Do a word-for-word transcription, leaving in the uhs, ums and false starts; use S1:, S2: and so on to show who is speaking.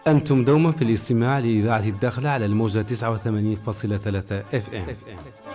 S1: أنتم دوما في الاستماع لإذاعة الداخلة على الموجة تسعة وثمانين فاصلة ثلاثة اف ام.